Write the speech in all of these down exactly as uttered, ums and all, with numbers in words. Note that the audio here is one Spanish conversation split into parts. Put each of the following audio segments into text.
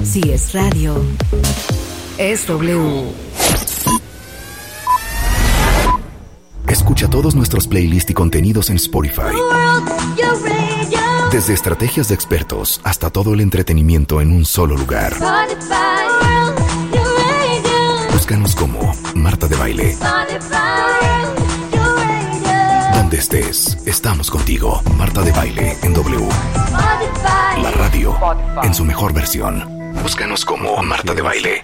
Si es radio, es W. Escucha todos nuestros playlists y contenidos en Spotify. Desde estrategias de expertos hasta todo el entretenimiento en un solo lugar. Búscanos como Marta de Baile. Donde estés, estamos contigo. Marta de Baile en W. La radio en su mejor versión. Búscanos como Marta de Baile.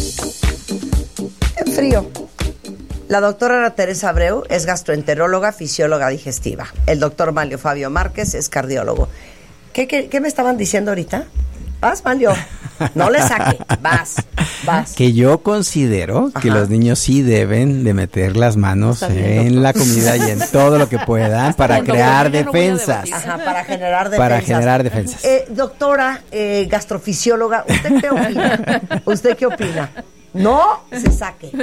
En frío. La doctora Ana Teresa Abreu es gastroenteróloga, fisióloga digestiva. El doctor Manlio Fabio Márquez es cardiólogo. ¿Qué, qué, qué me estaban diciendo ahorita? Vas, Manlio. No le saque. Vas, vas. Que yo considero Ajá. que los niños sí deben de meter las manos en la comida y en todo lo que puedan para crear defensas. Ajá, para generar defensas. Para generar defensas. Eh, doctora, eh, gastrofisióloga, ¿usted qué opina? ¿Usted qué opina? No se saque.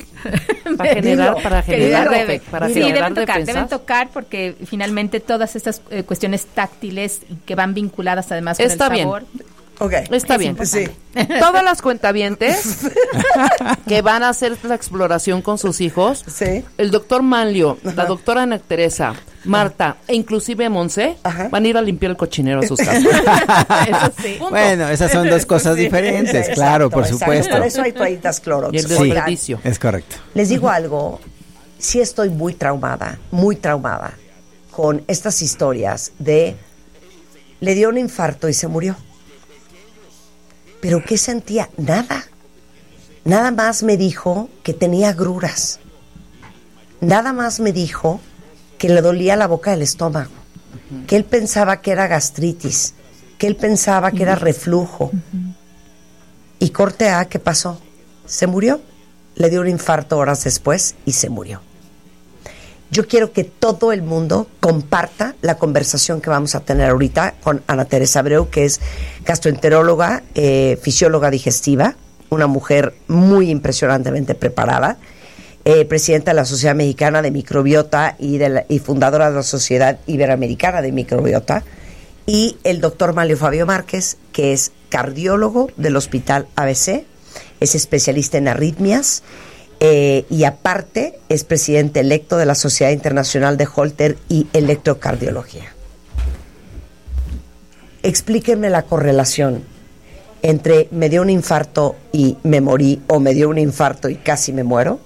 Para generar, para generar, debe, para sí, generar deben tocar, defensas. deben tocar porque finalmente todas estas eh, cuestiones táctiles que van vinculadas además con Está el sabor. Bien. Okay. Está bien. Sí. Todas las cuentavientes que van a hacer la exploración con sus hijos, sí. el doctor Manlio, Ajá. la doctora Ana Teresa, Marta e inclusive Monse Ajá. van a ir a limpiar el cochinero a sus casas. Eso sí. Bueno, esas son dos cosas Sí, diferentes, exacto, claro, por exacto. supuesto. Por eso hay toallitas Clorox. Y el Oigan, desperdicio. Es correcto. les digo algo, sí estoy muy traumada, muy traumada con estas historias de le dio un infarto y se murió. ¿Pero qué sentía? Nada. Nada más me dijo que tenía agruras. Nada más me dijo que le dolía la boca del estómago. Uh-huh. Que él pensaba que era gastritis. Que él pensaba que era reflujo. Uh-huh. Y corte A, ¿qué pasó? Se murió. Le dio un infarto horas después y se murió. Yo quiero que todo el mundo comparta la conversación que vamos a tener ahorita con Ana Teresa Abreu, que es gastroenteróloga, eh, fisióloga digestiva, una mujer muy impresionantemente preparada, eh, presidenta de la Sociedad Mexicana de Microbiota y, de la, y fundadora de la Sociedad Iberoamericana de Microbiota, y el doctor Manlio Fabio Márquez, que es cardiólogo del Hospital A B C, es especialista en arritmias, Eh, y aparte es presidente electo de la Sociedad Internacional de Holter y Electrocardiología. Explíquenme la correlación entre me dio un infarto y me morí, o me dio un infarto y casi me muero,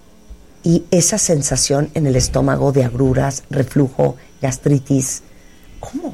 y esa sensación en el estómago de agruras, reflujo, gastritis. ¿Cómo?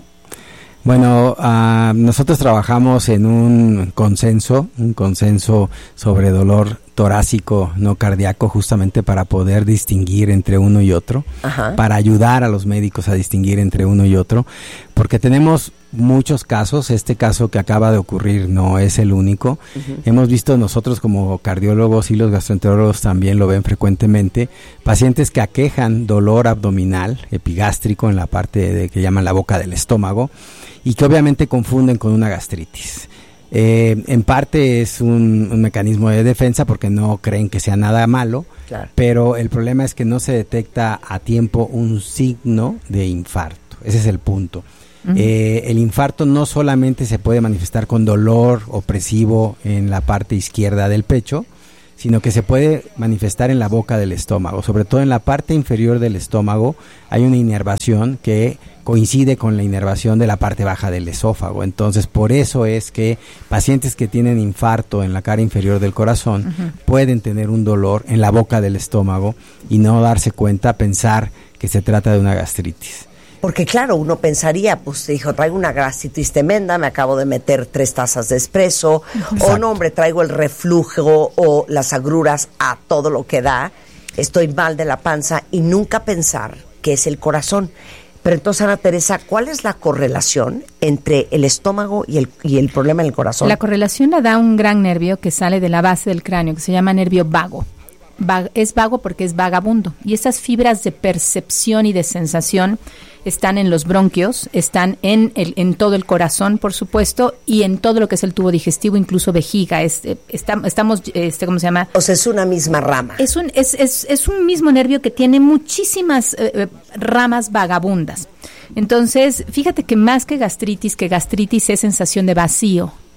Bueno, uh, nosotros trabajamos en un consenso, un consenso sobre dolor torácico, no cardíaco, justamente para poder distinguir entre uno y otro, Ajá. para ayudar a los médicos a distinguir entre uno y otro, porque tenemos muchos casos. Este caso que acaba de ocurrir no es el único. Uh-huh. Hemos visto nosotros como cardiólogos, y los gastroenterólogos también lo ven frecuentemente, pacientes que aquejan dolor abdominal, epigástrico, en la parte de, que llaman la boca del estómago, y que obviamente confunden con una gastritis. Eh, en parte es un, un mecanismo de defensa porque no creen que sea nada malo, claro. pero el problema es que no se detecta a tiempo un signo de infarto. Ese es el punto. Uh-huh. Eh, el infarto no solamente se puede manifestar con dolor opresivo en la parte izquierda del pecho, sino que se puede manifestar en la boca del estómago. Sobre todo en la parte inferior del estómago hay una inervación que coincide con la inervación de la parte baja del esófago. Entonces, por eso es que pacientes que tienen infarto en la cara inferior del corazón uh-huh. pueden tener un dolor en la boca del estómago y no darse cuenta, pensar que se trata de una gastritis. Porque claro, uno pensaría, pues dijo, traigo una gastritis tremenda, me acabo de meter tres tazas de espresso, Exacto. o no, hombre, traigo el reflujo o las agruras a todo lo que da, estoy mal de la panza, y nunca pensar que es el corazón. Pero entonces, Ana Teresa, ¿cuál es la correlación entre el estómago y el, y el problema en el corazón? La correlación la da un gran nervio que sale de la base del cráneo, que se llama nervio vago. Va- es vago porque es vagabundo, y esas fibras de percepción y de sensación están en los bronquios, están en el, en todo el corazón, por supuesto, y en todo lo que es el tubo digestivo, incluso vejiga. Es, eh, está, estamos, este, ¿cómo se llama? O sea, es una misma rama. Es un, es, es, es un mismo nervio que tiene muchísimas eh, ramas vagabundas. Entonces, fíjate que más que gastritis, que gastritis es sensación de vacío.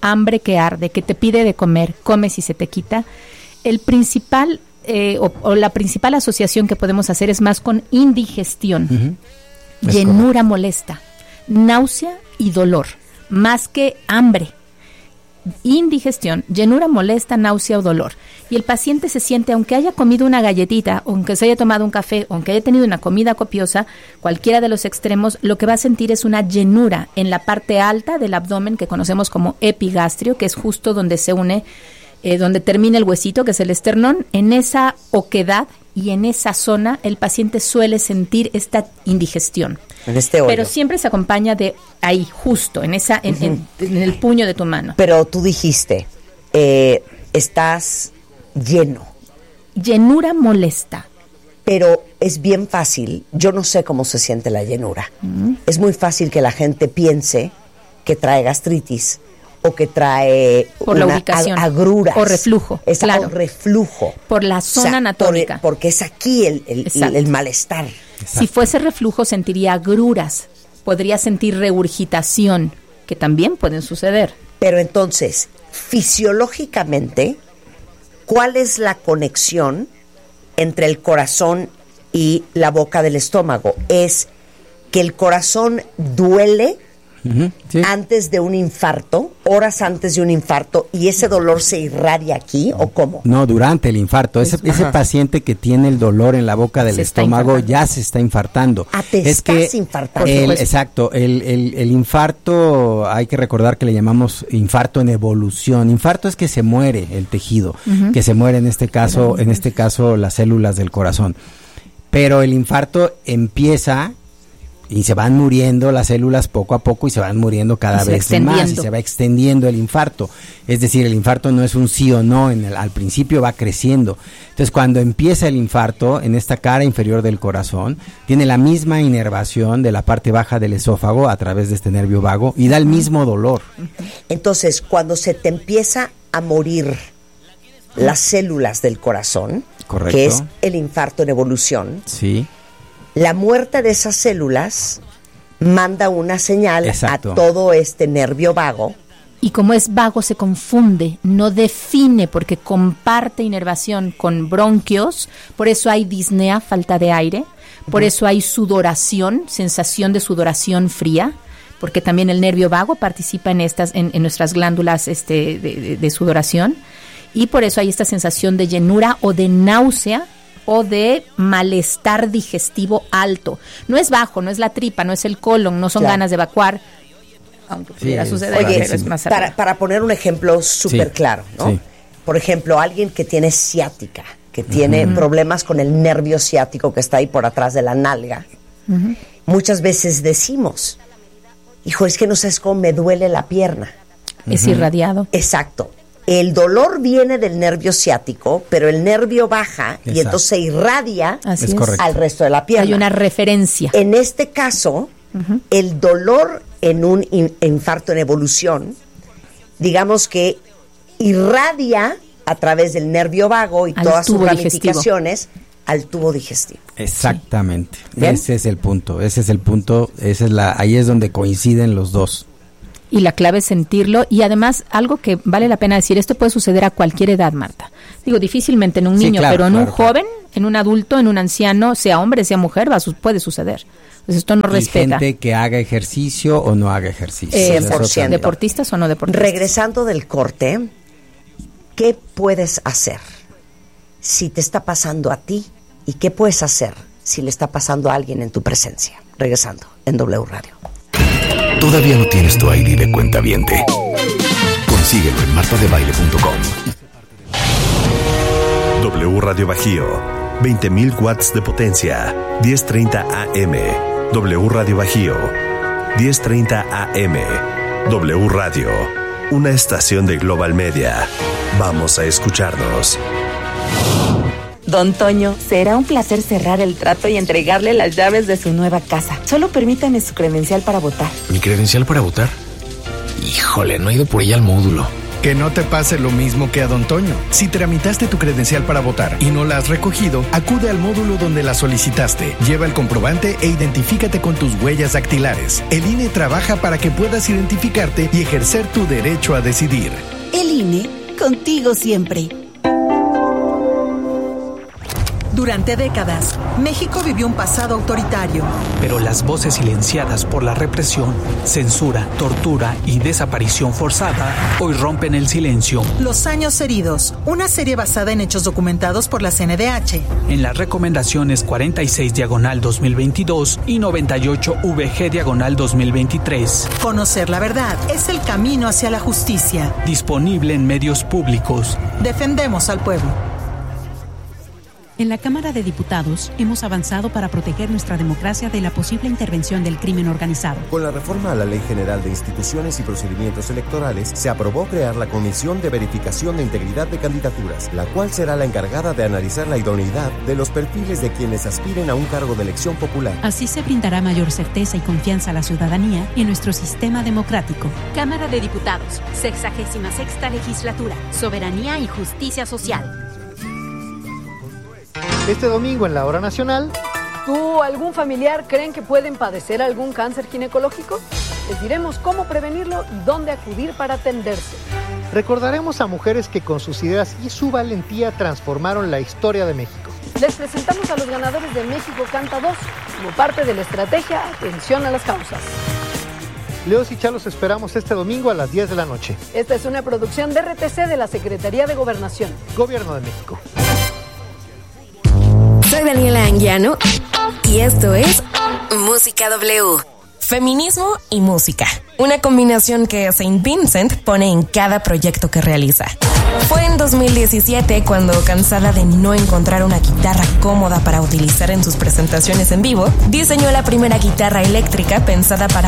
hambre que arde, que te pide de comer, comes y se te quita, el principal eh, o, o la principal asociación que podemos hacer es más con indigestión, uh-huh. llenura molesta, náusea y dolor, más que hambre. Indigestión, llenura molesta, náusea o dolor. Y el paciente se siente, aunque haya comido una galletita, aunque se haya tomado un café, aunque haya tenido una comida copiosa, cualquiera de los extremos, lo que va a sentir es una llenura en la parte alta del abdomen que conocemos como epigastrio, que es justo donde se une, eh, donde termina el huesito, que es el esternón. En esa oquedad y en esa zona el paciente suele sentir esta indigestión. En este hoyo. Pero siempre se acompaña de ahí, justo, en esa, en, uh-huh. en, en el puño de tu mano. Pero tú dijiste, eh, estás lleno. Llenura molesta. Pero es bien fácil, yo no sé cómo se siente la llenura. Uh-huh. Es muy fácil que la gente piense que trae gastritis o que trae por una la ubicación, agruras. O reflujo, es claro. O reflujo. Por la zona, o sea, anatómica. Por, porque es aquí el, el, el, el malestar. Exacto. Si fuese reflujo sentiría agruras, podría sentir regurgitación, que también pueden suceder. Pero entonces, fisiológicamente, ¿cuál es la conexión entre el corazón y la boca del estómago? Es que el corazón duele uh-huh, sí. antes de un infarto, horas antes de un infarto, y ese dolor se irradia aquí, ¿o cómo? No, durante el infarto. Ese, ese paciente que tiene el dolor en la boca del se estómago ya se está infartando. Ah, te es estás que infartando. El, exacto. El, el, el infarto, hay que recordar que le llamamos infarto en evolución. Infarto es que se muere el tejido, uh-huh. que se muere en este caso, uh-huh. en este caso las células del corazón. Pero el infarto empieza y se van muriendo las células poco a poco y se van muriendo cada vez más y se va extendiendo el infarto. Es decir, el infarto no es un sí o no, en el, al principio va creciendo. Entonces, cuando empieza el infarto, en esta cara inferior del corazón, tiene la misma inervación de la parte baja del esófago a través de este nervio vago y da el mismo dolor. Entonces, cuando se te empieza a morir las células del corazón, correcto, que es el infarto en evolución, sí, la muerte de esas células manda una señal Exacto. a todo este nervio vago. Y como es vago se confunde, no define porque comparte inervación con bronquios, por eso hay disnea, falta de aire, por uh-huh. eso hay sudoración, sensación de sudoración fría, porque también el nervio vago participa en estas, en, en nuestras glándulas este, de, de, de sudoración, y por eso hay esta sensación de llenura o de náusea, o de malestar digestivo alto. No es bajo, no es la tripa, no es el colon, no son claro. ganas de evacuar, aunque pudiera sí, suceder. Oye, es más para, para poner un ejemplo súper sí, claro, ¿no? Sí. Por ejemplo, alguien que tiene ciática, que tiene uh-huh. problemas con el nervio ciático que está ahí por atrás de la nalga, uh-huh. muchas veces decimos, hijo, es que no sabes cómo me duele la pierna. Es uh-huh. irradiado. Exacto. El dolor viene del nervio ciático, pero el nervio baja Exacto. y entonces se irradia Así es. al resto de la pierna. Hay una referencia. En este caso, uh-huh. el dolor en un in- infarto en evolución, digamos que irradia a través del nervio vago y al todas sus ramificaciones digestivo. Al tubo digestivo. Exactamente. Sí. Ese es el punto. Ese es el punto. Esa es la. Ahí es donde coinciden los dos. Y la clave es sentirlo, y además algo que vale la pena decir, esto puede suceder a cualquier edad, Marta. Digo, difícilmente en un sí, niño, claro, pero en claro, un joven, claro. en un adulto, en un anciano, sea hombre, sea mujer, va, puede suceder. Entonces esto no y respeta. Gente que haga ejercicio o no haga ejercicio. Eh, cien por ciento. ¿Deportistas o no deportistas? Regresando del corte, ¿qué puedes hacer si te está pasando a ti? ¿Y qué puedes hacer si le está pasando a alguien en tu presencia? Regresando en W Radio. ¿Todavía no tienes tu I D de cuentaviente? Consíguelo en marta de baile punto com. W Radio Bajío, veinte mil watts de potencia, diez treinta A M. W Radio Bajío, diez treinta A M. W Radio, una estación de Global Media. Vamos a escucharnos. Don Toño, será un placer cerrar el trato y entregarle las llaves de su nueva casa. Solo permítame su credencial para votar. ¿Mi credencial para votar? Híjole, no he ido por ella al módulo. Que no te pase lo mismo que a Don Toño. Si tramitaste tu credencial para votar y no la has recogido, acude al módulo donde la solicitaste. Lleva el comprobante e identifícate con tus huellas dactilares. El I N E trabaja para que puedas identificarte y ejercer tu derecho a decidir. El I N E, contigo siempre. Durante décadas, México vivió un pasado autoritario. Pero las voces silenciadas por la represión, censura, tortura y desaparición forzada hoy rompen el silencio. Los años heridos, una serie basada en hechos documentados por la C N D H. En las recomendaciones cuarenta y seis diagonal dos mil veintidós y noventa y ocho V G diagonal dos mil veintitrés. Conocer la verdad es el camino hacia la justicia. Disponible en medios públicos. Defendemos al pueblo. En la Cámara de Diputados hemos avanzado para proteger nuestra democracia de la posible intervención del crimen organizado. Con la reforma a la Ley General de Instituciones y Procedimientos Electorales, se aprobó crear la Comisión de Verificación de Integridad de Candidaturas, la cual será la encargada de analizar la idoneidad de los perfiles de quienes aspiren a un cargo de elección popular. Así se brindará mayor certeza y confianza a la ciudadanía en nuestro sistema democrático. Cámara de Diputados, sexagésima sexta legislatura, soberanía y justicia social. Este domingo en la Hora Nacional. ¿Tú o algún familiar creen que pueden padecer algún cáncer ginecológico? Les diremos cómo prevenirlo y dónde acudir para atenderse. Recordaremos a mujeres que con sus ideas y su valentía transformaron la historia de México. Les presentamos a los ganadores de México Canta dos como parte de la estrategia Atención a las Causas. Leos y Chá los esperamos este domingo a las diez de la noche. Esta es una producción de R T C de la Secretaría de Gobernación. Gobierno de México. Soy Daniela Anguiano y esto es Música W. Feminismo y música. Una combinación que Saint Vincent pone en cada proyecto que realiza. Fue en dos mil diecisiete cuando, cansada de no encontrar una guitarra cómoda para utilizar en sus presentaciones en vivo, diseñó la primera guitarra eléctrica pensada para